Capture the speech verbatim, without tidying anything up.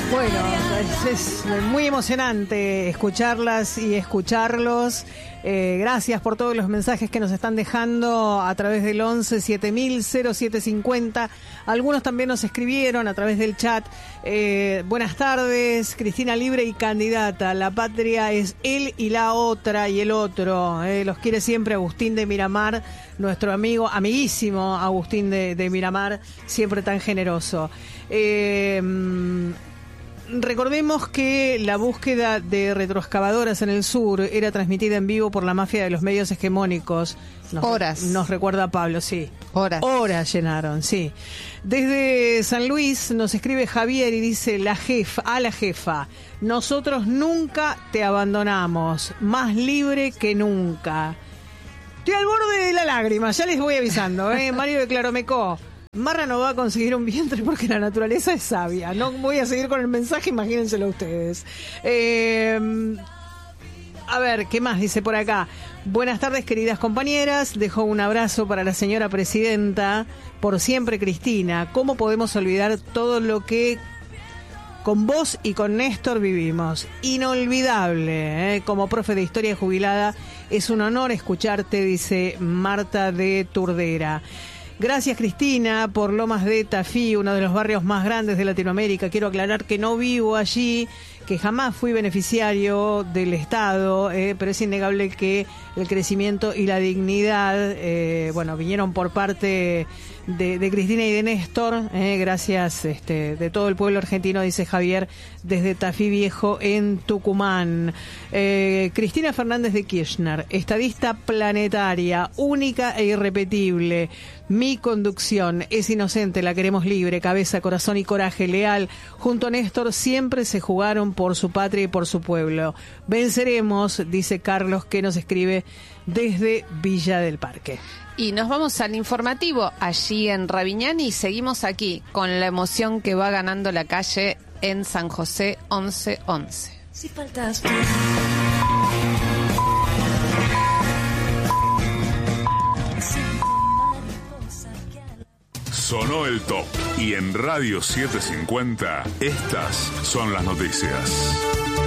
Bueno, es, es muy emocionante escucharlas y escucharlos. Eh, gracias por todos los mensajes que nos están dejando a través del once siete mil cero siete cincuenta. Algunos también nos escribieron a través del chat. Eh, buenas tardes, Cristina libre y candidata. La patria es él y la otra y el otro. Eh, los quiere siempre Agustín de Miramar, nuestro amigo, amiguísimo Agustín de, de Miramar, siempre tan generoso. Eh, Recordemos que la búsqueda de retroexcavadoras en el sur era transmitida en vivo por la mafia de los medios hegemónicos. Nos, Horas. Nos recuerda Pablo, sí. Horas. Horas llenaron, sí. Desde San Luis nos escribe Javier y dice, la jefa, a la jefa, nosotros nunca te abandonamos, más libre que nunca. Estoy al borde de la lágrima, ya les voy avisando, ¿eh? Mario de Claromecó. Marra no va a conseguir un vientre porque la naturaleza es sabia. No voy a seguir con el mensaje, imagínenselo ustedes. Eh, a ver, ¿qué más dice por acá? Buenas tardes, queridas compañeras. Dejo un abrazo para la señora presidenta. Por siempre, Cristina. ¿Cómo podemos olvidar todo lo que con vos y con Néstor vivimos? Inolvidable, ¿eh? Como profe de historia jubilada, es un honor escucharte, dice Marta de Turdera. Gracias, Cristina, por Lomas de Tafí, uno de los barrios más grandes de Latinoamérica. Quiero aclarar que no vivo allí, que jamás fui beneficiario del Estado, eh, pero es innegable que el crecimiento y la dignidad, eh, bueno, vinieron por parte de, de Cristina y de Néstor, eh, gracias este, de todo el pueblo argentino, dice Javier, desde Tafí Viejo en Tucumán. Eh, Cristina Fernández de Kirchner, estadista planetaria, única e irrepetible. Mi conducción es inocente, la queremos libre, cabeza, corazón y coraje, leal. Junto a Néstor siempre se jugaron por su patria y por su pueblo. Venceremos, dice Carlos, que nos escribe desde Villa del Parque. Y nos vamos al informativo allí en Raviñán y seguimos aquí con la emoción que va ganando la calle en San José once once. Si faltas tú. Sonó el top y en Radio setecientos cincuenta estas son las noticias.